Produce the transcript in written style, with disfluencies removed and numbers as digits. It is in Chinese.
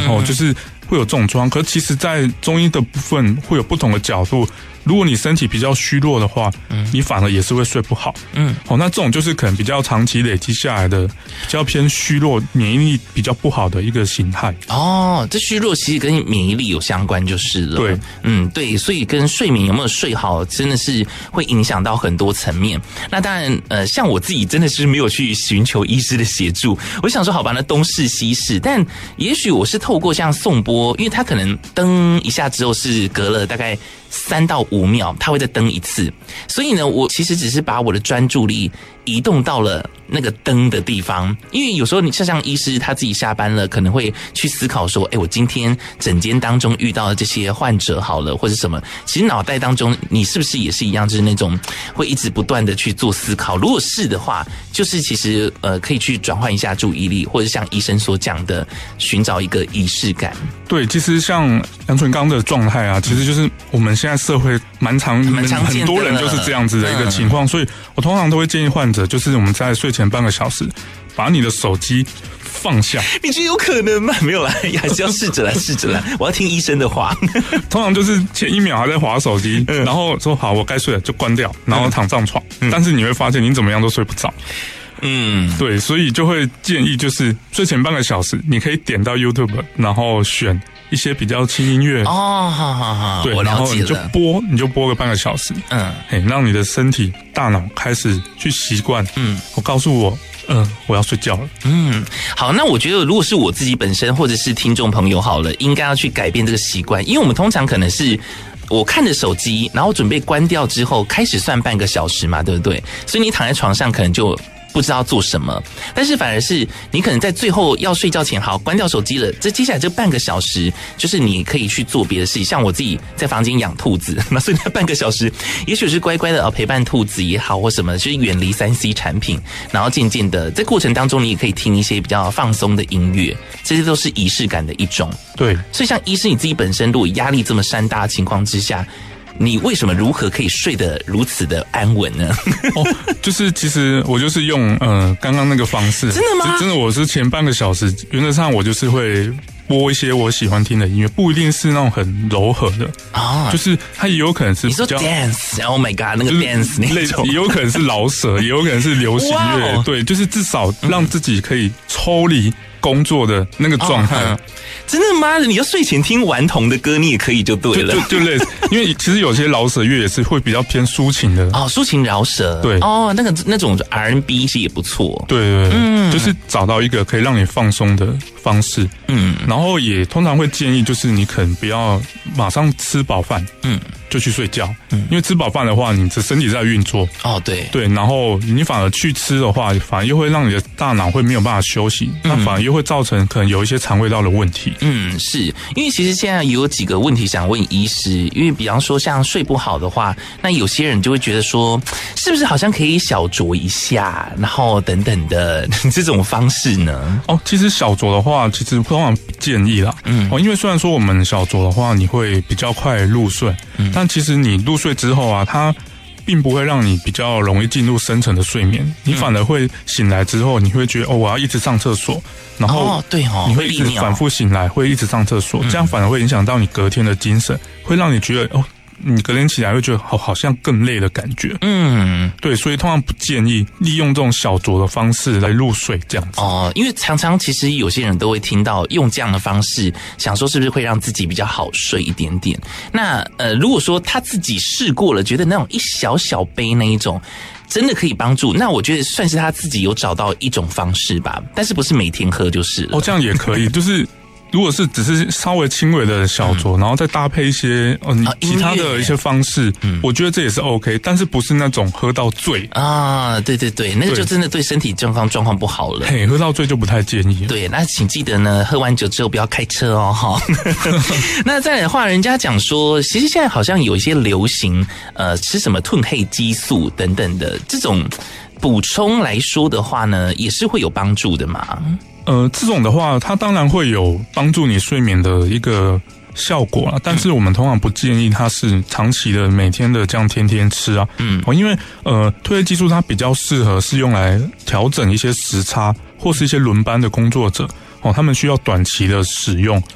就是会有这种状况。可是其实在中医的部分会有不同的角度，如果你身体比较虚弱的话，你反而也是会睡不好。那这种就是可能比较长期累积下来的，比较偏虚弱、免疫力比较不好的一个形态。 这虚弱其实跟免疫力有相关就是了。 对， 对，所以跟睡眠有没有睡好，真的是会影响到很多层面。那当然，像我自己真的是没有去寻求医师的协助，我想说好吧，那东试西试，但也许我是透过像颂钵，因为它可能登一下之后是隔了大概3到5秒，它会再登一次，所以呢，我其实只是把我的专注力移动到了那个灯的地方，因为有时候你像医师他自己下班了，可能会去思考说，我今天诊间当中遇到的这些患者好了，或者什么，其实脑袋当中你是不是也是一样，就是那种会一直不断的去做思考？如果是的话，就是其实可以去转换一下注意力，或者像医生所讲的，寻找一个仪式感。 对，其实像杨纯刚的状态啊，其实就是我们现在社会蛮常很多人就是这样子的一个情况，所以我通常都会建议患者，就是我们在睡前半个小时，把你的手机放下。 你觉得有可能吗？没有啦，还是要试着来，我要听医生的话。 通常就是前1秒还在滑手机，然后说好我该睡了就关掉，然后躺上床，但是你会发现你怎么样都睡不着。对，所以就会建议就是睡前半个小时，你可以点到 YouTube， 然后选一些比较轻音乐。好，对，然后你就播个半个小时，让你的身体大脑开始去习惯。我告诉我要睡觉了。 好，那我觉得如果是我自己本身或者是听众朋友好了，应该要去改变这个习惯，因为我们通常可能是我看着手机，然后准备关掉之后开始算半个小时嘛，对不对？所以你躺在床上可能就不知道做什么，但是反而是你可能在最后要睡觉前，好，关掉手机了，接下来这半个小时就是你可以去做别的事情，像我自己在房间养兔子，那所以那半个小时也许是乖乖的陪伴兔子也好或什么，就是远离3C 产品，然后渐渐的在过程当中你也可以听一些比较放松的音乐，这些都是仪式感的一种。 对， 所以像医师你自己本身如果压力这么山大的情况之下，你为什么如何可以睡得如此的安稳呢？ 就是其实我就是用刚刚那个方式。真的吗？真的，我是前半个小时原则上我就是会播一些我喜欢听的音乐，不一定是那种很柔和的就是它也有可能是比较， 你说 dance，Oh my god， 那个 dance 那种， 也有可能是饶舌，也有可能是流行乐，对，就是至少让自己可以抽离工作的那个状态。 真的吗？你要睡前听顽童的歌，你也可以就对了， 就类似，因为其实有些饶舌乐也是会比较偏抒情的抒情饶舌， 对那种 R&B 其实也不错， 对，就是找到一个可以让你放松的方式，然后也通常会建议就是你可能不要马上吃饱饭，就去睡觉，因为吃饱饭的话，你的身体在运作，对，然后你反而去吃的话，反而又会让你的大脑会没有办法休息，那反而又会造成可能有一些肠胃道的问题。 是因为其实现在也有几个问题想问医师，因为比方说像睡不好的话，那有些人就会觉得说，是不是好像可以小酌一下，然后等等的这种方式呢？ 其实小酌的话，其实通常不建议啦。因为虽然说我们小酌的话，你会比较快入睡，但其实你入睡之后啊，它并不会让你比较容易进入深层的睡眠，你反而会醒来之后，你会觉得我要一直上厕所，然后你会一直反复醒来，会一直上厕所，这样反而会影响到你隔天的精神，会让你觉得你隔天起来会觉得好像更累的感觉。对，所以通常不建议利用这种小酌的方式来入睡这样子。 因为常常其实有些人都会听到用这样的方式，想说是不是会让自己比较好睡一点点。那如果说他自己试过了，觉得那种一小小杯那一种真的可以帮助，那我觉得算是他自己有找到一种方式吧，但是不是每天喝就是了。 这样也可以，就是如果是只是稍微轻微的小酌，然后再搭配一些其他的一些方式，我觉得这也是 OK， 但是不是那种喝到醉对，那个就真的对身体状况不好了。 喝到醉就不太建议。 对，那请记得呢，喝完酒之后不要开车哦。那再来的话，人家讲说，其实现在好像有一些流行吃什么褪黑激素等等的这种补充来说的话呢，也是会有帮助的嘛。 这种的话，它当然会有帮助你睡眠的一个效果啦，但是我们通常不建议它是长期的每天的这样天天吃啊。因为褪黑激素它比较适合是用来调整一些时差或是一些轮班的工作者他们需要短期的使用。